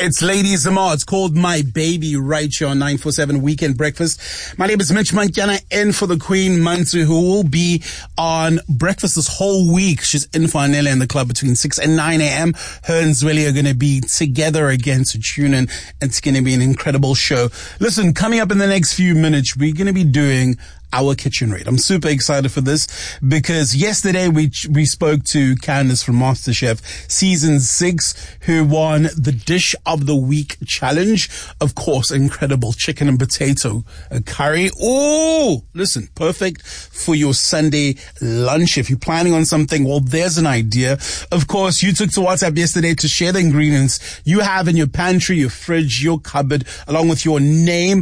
It's Lady Zamar. It's called My Baby right here on 947 Weekend Breakfast. My name is Mitch Mankyana, in for the Queen Mansu, who will be on breakfast this whole week. She's in for Anela in the club between 6 and 9 a.m. Her and Zweli are going to be together again, so tune in. It's going to be an incredible show. Listen, coming up in the next few minutes, we're going to be doing our kitchen raid. I'm super excited for this because yesterday we spoke to Candace from MasterChef Season 6, who won the Dish of the Week challenge. Of course, incredible chicken and potato curry. Oh, listen, perfect for your Sunday lunch. If you're planning on something, well, there's an idea. Of course, you took to WhatsApp yesterday to share the ingredients you have in your pantry, your fridge, your cupboard, along with your name